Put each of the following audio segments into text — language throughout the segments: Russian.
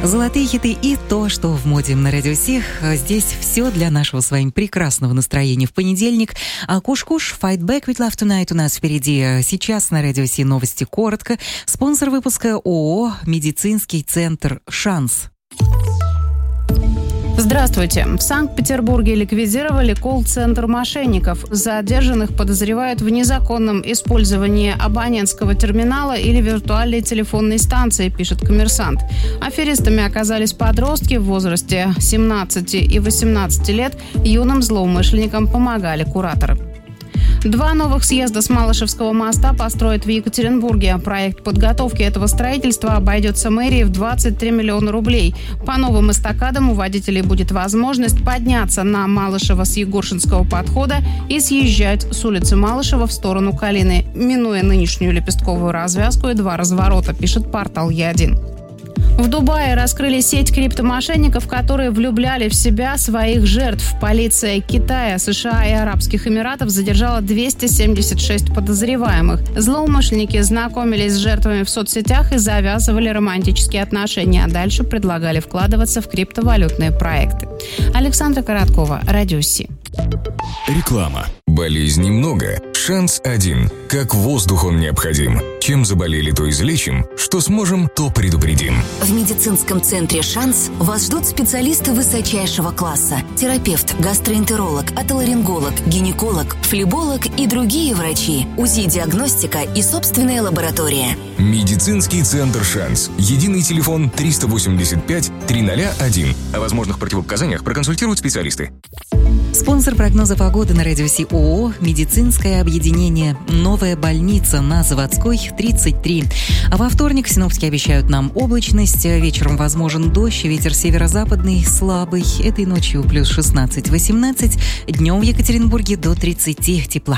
Золотые хиты и то, что в моде на Радио Си. Здесь все для нашего с вами прекрасного настроения в понедельник. А Куш-Куш, Fight Back with Love Tonight у нас впереди. Сейчас на Радио Си новости коротко. Спонсор выпуска ООО «Медицинский центр Шанс». Здравствуйте. В Санкт-Петербурге ликвидировали колл-центр мошенников. Задержанных подозревают в незаконном использовании абонентского терминала или виртуальной телефонной станции, пишет «Коммерсант». Аферистами оказались подростки в возрасте 17 и 18 лет. Юным злоумышленникам помогали кураторы. 2 новых съезда с Малышевского моста построят в Екатеринбурге. Проект подготовки этого строительства обойдется мэрии в 23 миллиона рублей. По новым эстакадам у водителей будет возможность подняться на Малышево с Егоршинского подхода и съезжать с улицы Малышева в сторону Калины, минуя нынешнюю лепестковую развязку и 2 разворота, пишет портал Е1. В Дубае раскрыли сеть криптомошенников, которые влюбляли в себя своих жертв. Полиция Китая, США и Арабских Эмиратов задержала 276 подозреваемых. Злоумышленники знакомились с жертвами в соцсетях и завязывали романтические отношения, а дальше предлагали вкладываться в криптовалютные проекты. Александра Короткова, Радио Си. Реклама. Болезней много. Шанс один. Как воздух он необходим. Чем заболели, то излечим. Что сможем, то предупредим. В медицинском центре «Шанс» вас ждут специалисты высочайшего класса. Терапевт, гастроэнтеролог, отоларинголог, гинеколог, флеболог и другие врачи. УЗИ-диагностика и собственная лаборатория. Медицинский центр «Шанс». Единый телефон 385 301. О возможных противопоказаниях проконсультируют специалисты. Спонсор прогноза погоды на Радио Си ООО «Медицинское объединение. Новая больница» на Заводской, 33. А во вторник синоптики обещают нам облачность. Вечером возможен дождь, ветер северо-западный слабый. Этой ночью плюс 16-18. Днем в Екатеринбурге до 30 тепла.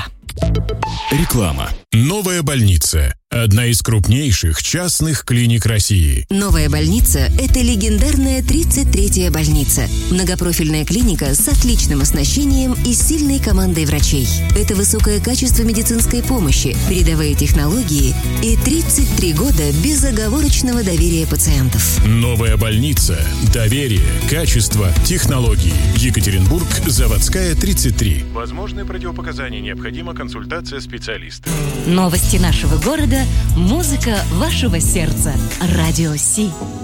Реклама. Новая больница. Одна из крупнейших частных клиник России. Новая больница – это легендарная 33-я больница. Многопрофильная клиника с отличным оснащением и сильной командой врачей. Это высокое качество медицинской помощи, передовые технологии и 33 года безоговорочного доверия пациентов. Новая больница. Доверие, качество, технологии. Екатеринбург, Заводская, 33. Возможные противопоказания. Необходима консультация специалиста. Новости нашего города, музыка вашего сердца. Радио Си.